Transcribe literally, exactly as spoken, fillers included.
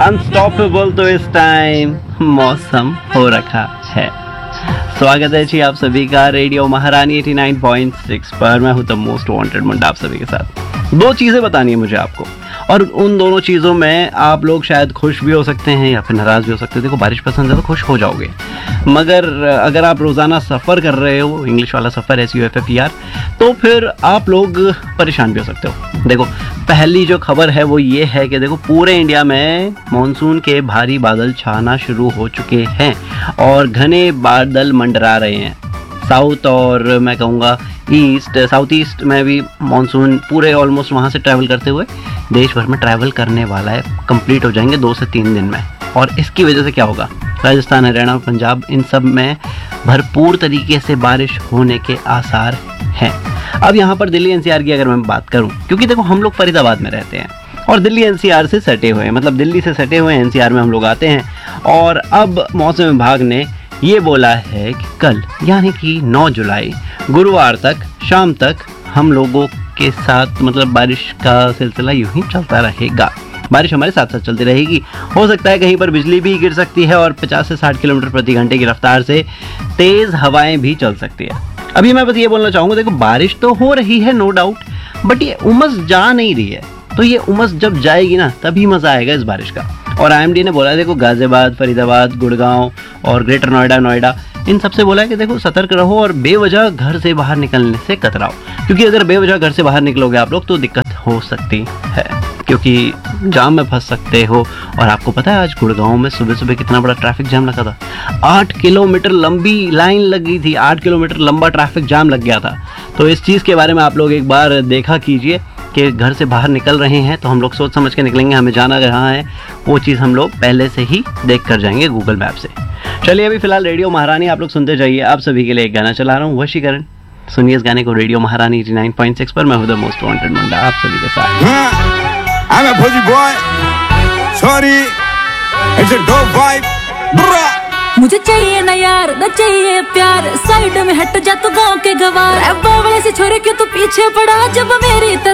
Unstoppable तो इस time मौसम हो रखा है। स्वागत है जी आप सभी का रेडियो महारानी नवासी पॉइंट छह पर। मैं हूं द मोस्ट वांटेड मुंडा आप सभी के साथ। दो चीजें बतानी है मुझे आपको, और उन दोनों चीज़ों में आप लोग शायद खुश भी हो सकते हैं या फिर नाराज़ भी हो सकते हैं। देखो, बारिश पसंद है तो खुश हो जाओगे, मगर अगर आप रोज़ाना सफ़र कर रहे हो, इंग्लिश वाला सफ़र S U F F E R, तो फिर आप लोग परेशान भी हो सकते हो। देखो, पहली जो खबर है वो ये है कि देखो पूरे इंडिया में मानसून के भारी बादल छाना शुरू हो चुके हैं और घने बादल मंडरा रहे हैं। साउथ और मैं कहूँगा ईस्ट, साउथ ईस्ट में भी मानसून पूरे ऑलमोस्ट वहाँ से ट्रैवल करते हुए देश भर में ट्रैवल करने वाला है। कंप्लीट हो जाएंगे दो से तीन दिन में। और इसकी वजह से क्या होगा, राजस्थान, हरियाणा, पंजाब, इन सब में भरपूर तरीके से बारिश होने के आसार हैं। अब यहाँ पर दिल्ली एन सी आर की अगर मैं बात करूँ, क्योंकि देखो हम लोग फरीदाबाद में रहते हैं और दिल्ली एन सी आर से सटे हुए हैं, मतलब दिल्ली से सटे हुए एन सी आर में हम लोग आते हैं। और अब मौसम विभाग ने ये बोला है कि कल यानी कि नौ जुलाई गुरुवार तक शाम तक हम लोगों के साथ मतलब बारिश का सिलसिला यूं ही चलता रहेगा। बारिश हमारे साथ साथ चलती रहेगी। हो सकता है कहीं पर बिजली भी गिर सकती है और पचास से साठ किलोमीटर प्रति घंटे की रफ्तार से तेज हवाएं भी चल सकती है। अभी मैं बस ये बोलना चाहूँगा, देखो बारिश तो हो रही है नो डाउट, बट ये उमस जा नहीं रही है। तो ये उमस जब जाएगी ना तभी मज़ा आएगा इस बारिश का। और आई एम डी ने बोला है, देखो गाजियाबाद, फरीदाबाद, गुड़गांव और ग्रेटर नोएडा नोएडा इन सबसे बोला है कि देखो सतर्क रहो और बेवजह घर से बाहर निकलने से कतराओ, क्योंकि अगर बेवजह घर से बाहर निकलोगे आप लोग तो दिक्कत हो सकती है, क्योंकि जाम में फंस सकते हो। और आपको पता है आज गुड़गांव में सुबह सुबह कितना बड़ा ट्रैफिक जाम लगा था। आठ किलोमीटर लंबी लाइन लगी थी, आठ किलोमीटर लंबा ट्रैफिक जाम लग गया था। तो इस चीज़ के बारे में आप लोग एक बार देखा कीजिए कि घर से बाहर निकल रहे हैं तो हम लोग सोच समझ के निकलेंगे। हमें जाना कहाँ है वो चीज़ हम लोग पहले से ही देख कर जाएंगे गूगल मैप से। चलिए अभी फिलहाल रेडियो महारानी आप लोग सुनते जाइए। आप सभी के लिए एक गाना चला रहा हूँ, वशीकरण। सुनिए इस गाने को रेडियो महारानी नवासी पॉइंट छह पर। मैं हूं द मोस्ट वांटेड मुंडा आप सभी के साथ। I'm a Fuzzy boy. Sorry, it's a dope vibe. Brrrah. मुझे चाहिए ना यार, ना चाहिए प्यार, साइड में हट जा तू गाँव के गवार। बावले से छोरे क्यों तू पीछे पड़ा जब मेरी तरफ